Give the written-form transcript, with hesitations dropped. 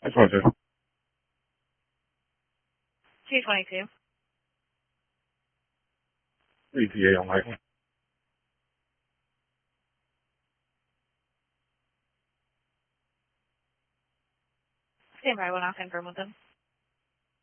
That's what it is. 222. 3TA on Lakeland. Stand by when I'll confirm with them.